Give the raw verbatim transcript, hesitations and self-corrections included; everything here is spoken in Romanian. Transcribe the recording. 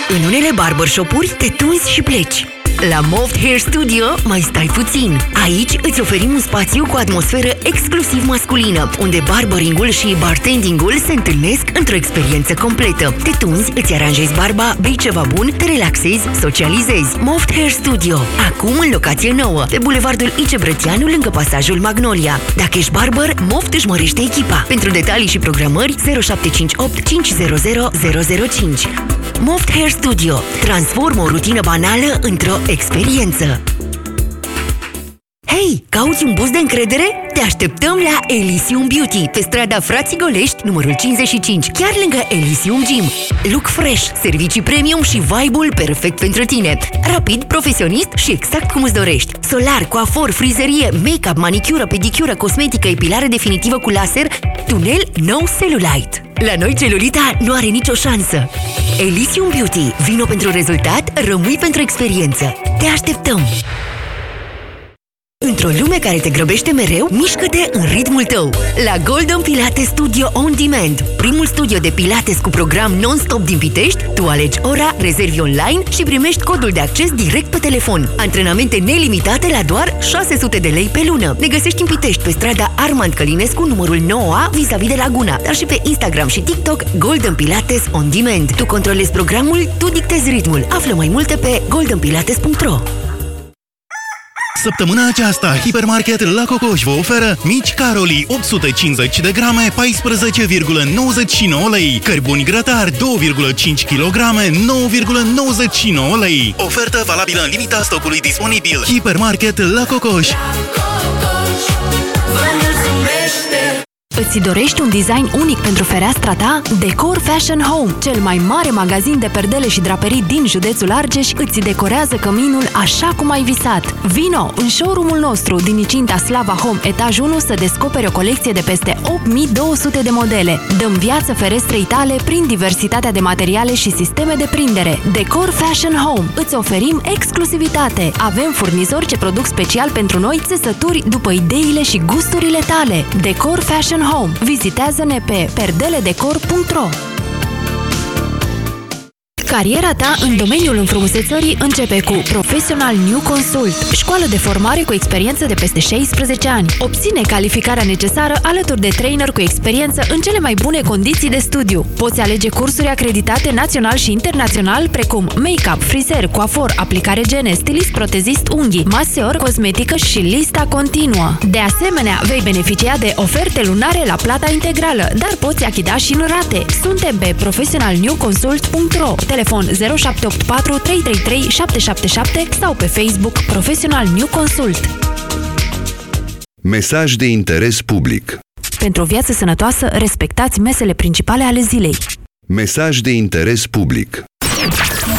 În unele barbershop-uri te tunzi și pleci. La Moft Hair Studio mai stai puțin. Aici îți oferim un spațiu cu atmosferă exclusiv masculină, unde barberingul și bartendingul se întâlnesc într-o experiență completă. Te tunzi, îți aranjezi barba, bei ceva bun, te relaxezi, socializezi. Moft Hair Studio. Acum în locație nouă, pe bulevardul Ice Brătianu, lângă pasajul Magnolia. Dacă ești barber, Moft își mărește echipa. Pentru detalii și programări zero șapte cinci opt cinci zero zero zero zero cinci. Moft Hair Studio. Transformă o rutină banală într-o experiență. Hei, cauți un boost de încredere? Te așteptăm la Elysium Beauty, pe strada Frații Golești, numărul cincizeci și cinci, chiar lângă Elysium Gym. Look fresh, servicii premium și vibe-ul perfect pentru tine. Rapid, profesionist și exact cum îți dorești. Solar, coafor, frizerie, make-up, manicură, pedicură, cosmetică, epilare definitivă cu laser, tunel no cellulite. La noi celulita nu are nicio șansă. Elysium Beauty. Vino pentru rezultat, rămâi pentru experiență. Te așteptăm! Într-o lume care te grăbește mereu, mișcă-te în ritmul tău. La Golden Pilates Studio On Demand, primul studio de pilates cu program non-stop din Pitești, tu alegi ora, rezervi online și primești codul de acces direct pe telefon. Antrenamente nelimitate la doar șase sute de lei pe lună. Ne găsești în Pitești, pe strada Armand Călinescu, numărul nouă A, vis-a-vis de Laguna, dar și pe Instagram și TikTok, Golden Pilates On Demand. Tu controlezi programul, tu dictezi ritmul. Află mai multe pe golden pilates punct ro. Săptămâna aceasta, Hipermarket La Cocoș vă oferă mici Caroli opt sute cincizeci de grame, paisprezece virgulă nouăzeci și nouă lei. Cărbuni grătari doi virgulă cinci kilograme, nouă virgulă nouăzeci și nouă lei. Ofertă valabilă în limita stocului disponibil. Hipermarket La Cocoș. Îți dorești un design unic pentru fereastra ta? Decor Fashion Home, cel mai mare magazin de perdele și draperii din județul Argeș, îți decorează căminul așa cum ai visat. Vino în showroom-ul nostru din Incinta Slava Home, etaj unu, să descoperi o colecție de peste opt mii două sute de modele. Dăm viață ferestrei tale prin diversitatea de materiale și sisteme de prindere. Decor Fashion Home. Îți oferim exclusivitate. Avem furnizori ce produc special pentru noi țesături după ideile și gusturile tale. Decor Fashion Home. Vizitează-ne pe perdeledecor punct ro. Cariera ta în domeniul înfrumusețării începe cu Professional New Consult, școală de formare cu experiență de peste șaisprezece ani. Obține calificarea necesară alături de trainer cu experiență în cele mai bune condiții de studiu. Poți alege cursuri acreditate național și internațional, precum make-up, frizer, coafor, aplicare gene, stilist, protezist, unghii, maseor, cosmetică și lista continuă. De asemenea, vei beneficia de oferte lunare la plata integrală, dar poți achita și în rate. Suntem pe professional new consult punct ro, telefon zero șapte opt patru trei trei trei șapte șapte șapte sau pe Facebook Professional New Consult. Mesaj de interes public. Pentru o viață sănătoasă, respectați mesele principale ale zilei. Mesaj de interes public.